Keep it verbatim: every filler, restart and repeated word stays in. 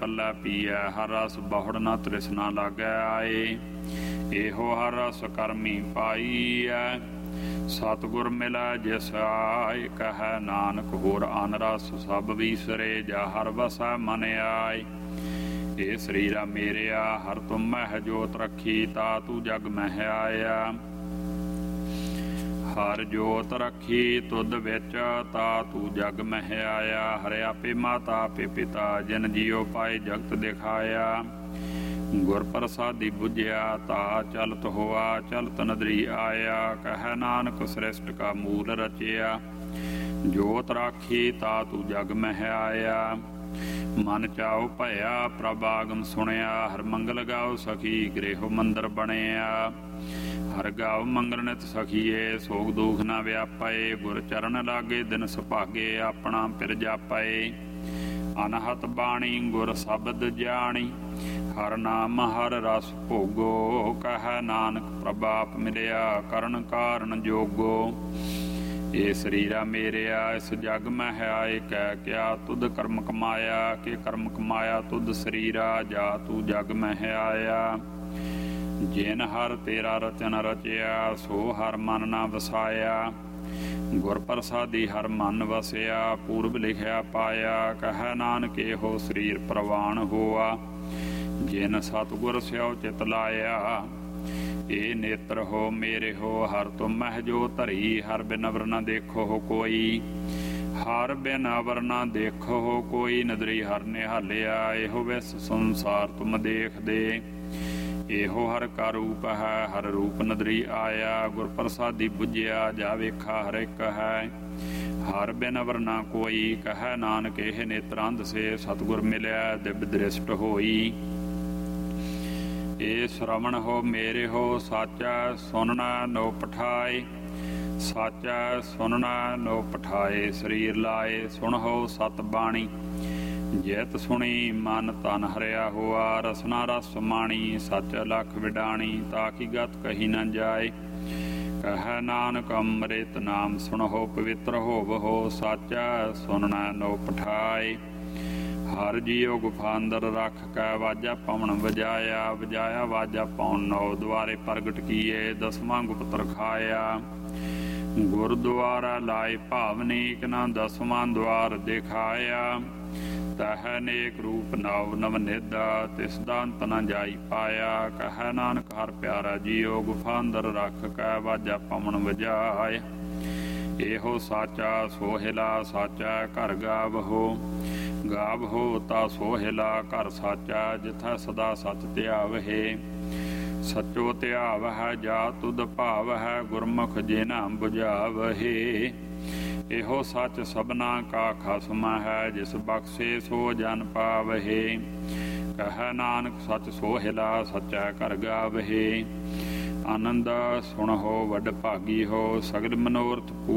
पल्लै पीऐ, हर रस बहुड़ न तृष्णा लागै आए। एहो हर रस करमी पाईऐ, सतगुर मिलै जिस आए। कहै नानक होर अन रस सब विसरे, जा हर वसै मन आए। ए शरीरा मेरेआ हर तुम मह जोत रखी, ता तू जग मह आया। हर जोत रखी तुद विच, ता तू जग मह आया। हर आपे माता आपे पिता, जिन जियो पाए जगत दिखाया। गुर प्रसादी बुझिया, ता चलत होआ चलत नदरी आया। कह नानक सृष्ट का मूल रचिया, जोत राखी ता तू जग मह आया। मन चाओ भया प्रभ आगम सुनिया, हर मंगल गाओ सखी गृह मंदिर बनिया। हर गाओ मंगल नित सखीए, सोग दुख न व्यापए। गुर चरण लागे दिन सुभागे, अपना पिर जापए। अनहत बाणी गुर शब्द जानी, हर नाम हर रस भोगो। कह नानक प्रभाप मिलिया, करण कारण जोगो। ये शरीरा मेरेआ इस जग मह आए, कह क्या तुद कर्म कमाया। के कर्म कमाया तुद शरीरा, जा तू जग मह आया। जिन हर तेरा रचन रचिया, सो हर मन न वसाया। गुर प्रसादी हर मन वसिया, पूर्व लिखिया पाया। कह नानक एहो शरीर प्रवान होआ, जिन सतगुर स्यो चित लाया। ए नेत्र हो मेरे हो हर तुम मह जो धरी, हर बिन अवर न देखो हो कोई। हर बिन अवर न देखो हो कोई, नदरी हर निहालिया। एहो विस संसार तुम देख दे, एहो हर का रूप है। हर रूप नदरी आया, गुर प्रसादी बुझिया। जा वेखा हर एक है, हर बिन अवर न कोई। कह नानक एह नेत्रांध से, सतगुर मिलिया दिव्य दृष्ट होई। ए श्रवण हो मेरे हो, साचा सुनना नो पठाए। साचा सुनना नो पठाए, शरीर लाए सुन हो सत बाणी। जित सुनी मन तन हरिया होआ, रसना रस माणी। सच लख विडाणी, ताकि गत कही न जाए। कह नानक अमृत नाम सुनहो, पवित्र होवहो। साचा सुनना नो पठाए। हर जियो गुफा अंदर रख कै, वाजा पवन वजाया। वजाया वाजा पवन नौ, द्वारे प्रगट किए दसवां गुप्त रखाया। गुरुद्वारा लाए भावनीक, न दसवां द्वार दिखाया। तह नेक रूप नव नव निदा, तिस दा अंत न जाई पाया। कह नानक हर प्यारा जियो, गुफा अंदर रख कै वाजा पवन वजाय। एहो साचा सोहिला, साचा घर गावहो। गावहो ता सोहिला घर साचा, जिथै सदा सच ध्यावहे। सचो ध्याव है जा तुद भाव है, गुरमुख जे नाम बुझावहे। एहो सच सबना का खसम है, जिस बख्शे सो जन पावहे। कह नानक सच सोहिला, सच्चा घर गावहे। आनंद सुनहो वड भागी हो, सगल मनोरथ